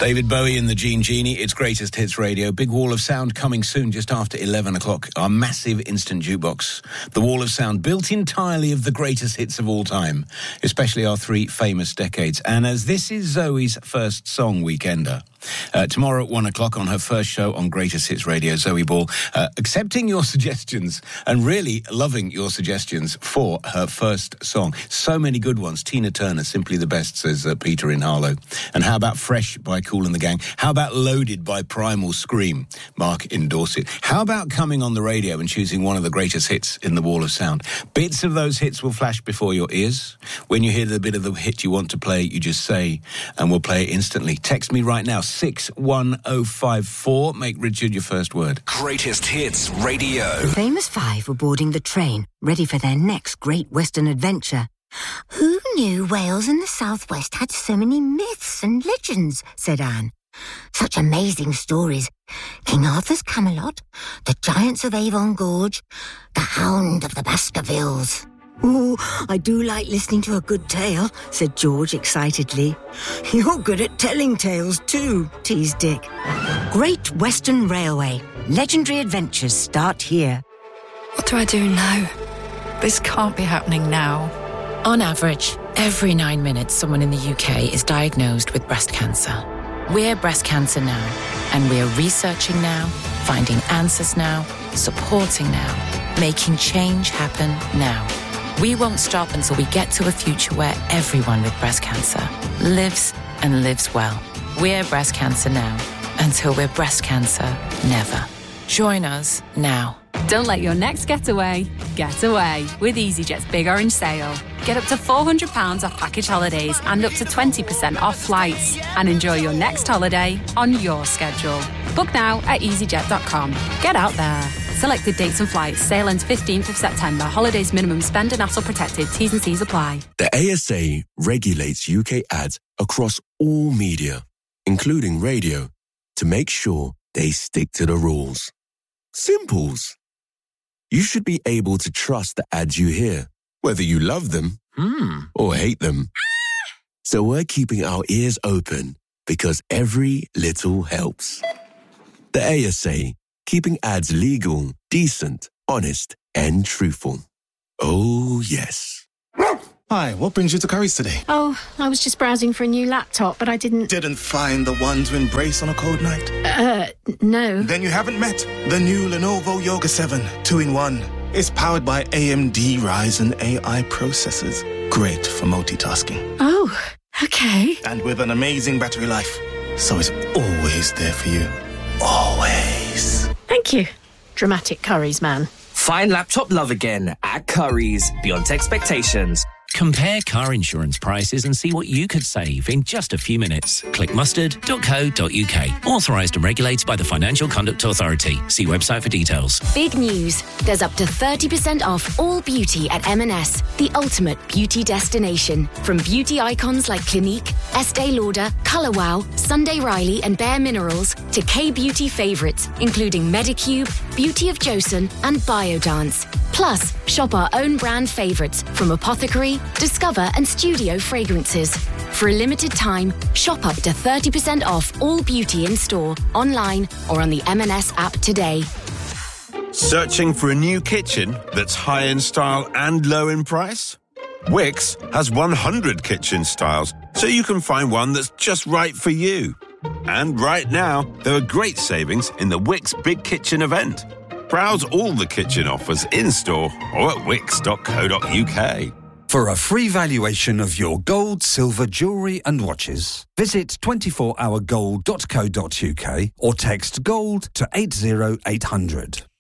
David Bowie and the Gene Genie, it's Greatest Hits Radio. Big Wall of Sound coming soon, just after 11 o'clock. Our massive instant jukebox. The Wall of Sound, built entirely of the greatest hits of all time, especially our three famous decades. And as this is Zoe's first song weekender, tomorrow at 1 o'clock on her first show on Greatest Hits Radio, Zoe Ball, accepting your suggestions and really loving your suggestions for her first song. So many good ones. Tina Turner, Simply the Best, says Peter in Harlow. And how about Fresh by Kool and the Gang? How about Loaded by Primal Scream? Mark in Dorset. How about coming on the radio and choosing one of the greatest hits in the Wall of Sound? Bits of those hits will flash before your ears. When you hear the bit of the hit you want to play, you just say, and we'll play it instantly. Text me right now, 61054. Make Richard your first word. Greatest Hits Radio. The famous five were boarding the train, ready for their next great Western adventure. Who knew Wales and the Southwest had so many myths and legends, said Anne. Such amazing stories. King Arthur's Camelot, the Giants of Avon Gorge, the Hound of the Baskervilles. "Ooh, I do like listening to a good tale," said George excitedly. "You're good at telling tales too," teased Dick. Great Western Railway. Legendary adventures start here. What do I do now? This can't be happening now. On average, every 9 minutes someone in the UK is diagnosed with breast cancer. We're Breast Cancer Now, and we're researching now, finding answers now, supporting now, making change happen now. We won't stop until we get to a future where everyone with breast cancer lives and lives well. We're Breast Cancer Now, until we're breast cancer never. Join us now. Don't let your next getaway get away with EasyJet's Big Orange Sale. Get up to £400 off package holidays and up to 20% off flights. And enjoy your next holiday on your schedule. Book now at easyjet.com. Get out there. Selected dates and flights. Sale ends 15th of September. Holidays minimum spend and hassle protected. T's and C's apply. The ASA regulates UK ads across all media, including radio, to make sure they stick to the rules. Simples. You should be able to trust the ads you hear, whether you love them or hate them. So we're keeping our ears open because every little helps. The ASA, keeping ads legal, decent, honest, and truthful. Oh, yes. Hi, what brings you to Curry's today? Oh, I was just browsing for a new laptop, but I didn't find the one to embrace on a cold night? No. Then you haven't met the new Lenovo Yoga 7 2-in-1. It's powered by AMD Ryzen AI processors. Great for multitasking. Oh, okay. And with an amazing battery life. So it's always there for you. Always. Thank you. Dramatic Curry's man. Find laptop love again at Curry's. Beyond expectations. Compare car insurance prices and see what you could save in just a few minutes. Click mustard.co.uk. Authorised and regulated by the Financial Conduct Authority. See website for details. Big news. There's up to 30% off all beauty at M&S, the ultimate beauty destination. From beauty icons like Clinique, Estee Lauder, Colour Wow, Sunday Riley and Bare Minerals to K-beauty favourites, including Medicube, Beauty of Joseon and Biodance. Plus, shop our own brand favourites from Apothecary, Discover and Studio fragrances. For a limited time, shop up to 30% off all beauty in store, online or on the M&S app today. Searching for a new kitchen that's high in style and low in price? Wix has 100 kitchen styles, so you can find one that's just right for you. And right now, there are great savings in the Wix Big Kitchen event. Browse all the kitchen offers in-store or at wix.co.uk. For a free valuation of your gold, silver, jewellery and watches, visit 24hourgold.co.uk or text GOLD to 80800.